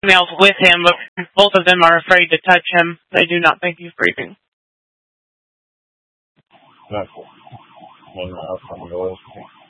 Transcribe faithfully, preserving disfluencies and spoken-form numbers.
females with him, but both of them are afraid to touch him. They do not think he's breathing. That's cool. Well, no, that's